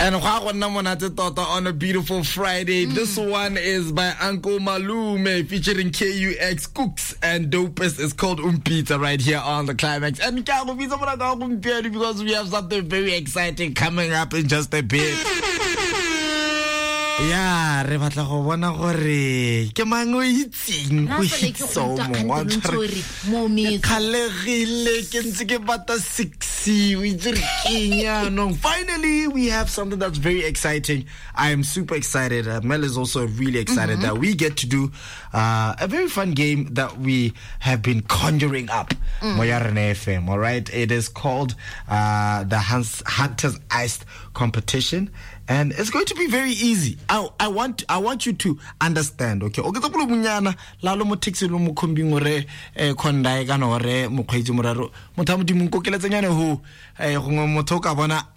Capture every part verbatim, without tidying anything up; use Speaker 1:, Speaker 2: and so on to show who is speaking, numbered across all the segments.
Speaker 1: And on a beautiful Friday. Mm. This one is by Uncle Malume featuring K U X Cooks and Dopest. It's called Umpita right here on the Climax. And because we have something very exciting coming up in just a bit. Yeah, re batla go bona gore ke mango itseng go hitso mo wa tshware khalegile ke ntse ke bata sixty we tsirkenya no. Finally we have something that's very exciting. I am super excited. uh, Mel is also really excited mm-hmm. that we get to do uh, a very fun game that we have been conjuring up mm. Moyarene F M. All right, it is called uh, the Hans- Hunters Iced competition. And it's going to be very easy. I, I want I want you to understand, okay? Okay, tsapulo munyana la lo mo taxi lo mo khombing ore eh khondae kana ore mo khwetsi moraro motho mo dimong kokeletsanyane ho eh go motho ka bona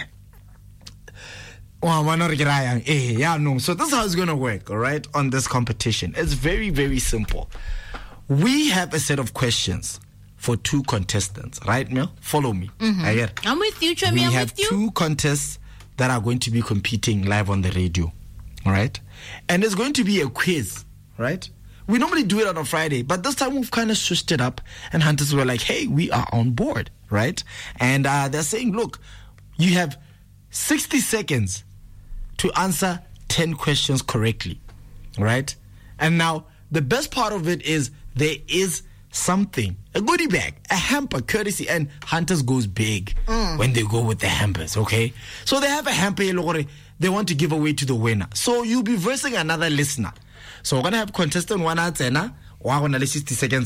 Speaker 1: wa bona re kirayang eh yeah no. So this is how it's going to work, all right, on this competition. It's very very simple. We have a set of questions for two contestants, right, Mel? Follow me.
Speaker 2: Mm-hmm. I get. I'm with you, Chami.
Speaker 1: We
Speaker 2: I'm
Speaker 1: have
Speaker 2: with you.
Speaker 1: two contests that are going to be competing live on the radio, all right? And there's going to be a quiz, right? We normally do it on a Friday, but this time we've kind of switched it up, and Hunters were like, hey, we are on board, right? And uh, they're saying, look, you have sixty seconds to answer ten questions correctly, right? And now, the best part of it is there is something, a goodie bag, a hamper, courtesy, and Hunters goes big mm. when they go with the hampers, okay? So they have a hamper they want to give away to the winner. So you'll be versing another listener. So we're going to have contestant one out there, sixty seconds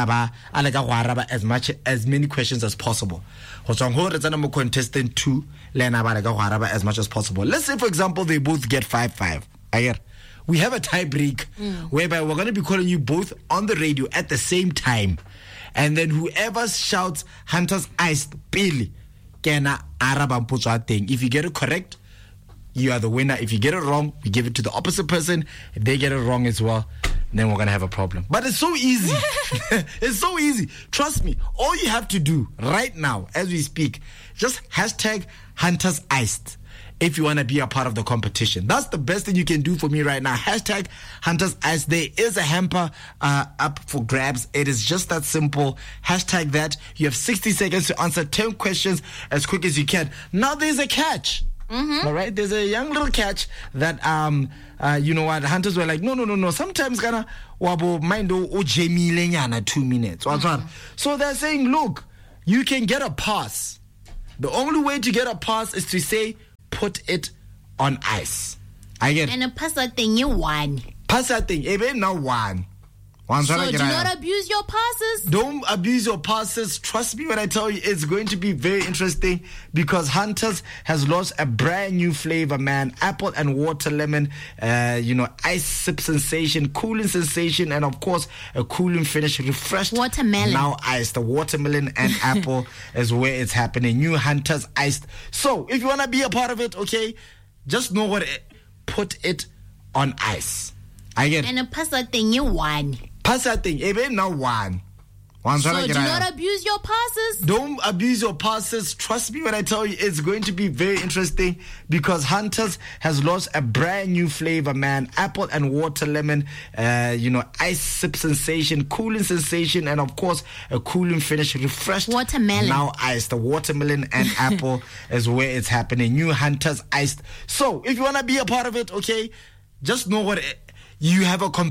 Speaker 1: as much as many questions as possible. Contestant two, as much as possible. Let's say, for example, they both get five five. We have a tie break mm. whereby we're going to be calling you both on the radio at the same time. And then whoever shouts Hunters Iced Billy, Kena Araba thing. If you get it correct, you are the winner. If you get it wrong, we give it to the opposite person. If they get it wrong as well, then we're going to have a problem. But it's so easy. It's so easy. Trust me. All you have to do right now, as we speak, just hashtag Hunters Iced. If you want to be a part of the competition, that's the best thing you can do for me right now. Hashtag Hunters Ice. There is a hamper uh, up for grabs. It is just that simple. Hashtag that. You have sixty seconds to answer ten questions as quick as you can. Now there's a catch. Mm-hmm. All right, there's a young little catch that um uh you know what, Hunters were like, no no no no. Sometimes gonna wabo mind o Jamie lenyana two minutes. Mm-hmm. So they're saying, look, you can get a pass. The only way to get a pass is to say, put it on ice. I get.
Speaker 2: And a pass that thing you won.
Speaker 1: Pass that thing. Even now one.
Speaker 2: So do not abuse your passes.
Speaker 1: Don't abuse your passes. Trust me when I tell you, it's going to be very interesting because Hunters has launched a brand new flavor, man. Apple and water lemon, uh, you know, ice sip sensation, cooling sensation, and of course a cooling finish, refreshed
Speaker 2: watermelon.
Speaker 1: Now iced. The watermelon and apple is where it's happening. New Hunters Iced. So if you want to be a part of it, okay, just know what it, put it on ice. I get.
Speaker 2: And a pass that thing you won.
Speaker 1: Pass that thing, even now one. one
Speaker 2: so do not abuse your passes.
Speaker 1: Don't abuse your passes. Trust me when I tell you, it's going to be very interesting because Hunters has launched a brand new flavor, man. Apple and water lemon, uh, you know, ice sip sensation, cooling sensation, and of course a cooling finish, refreshed
Speaker 2: watermelon.
Speaker 1: Now iced. The watermelon and apple is where it's happening. New Hunters Iced. So if you want to be a part of it, okay, just know what it, you have a comp-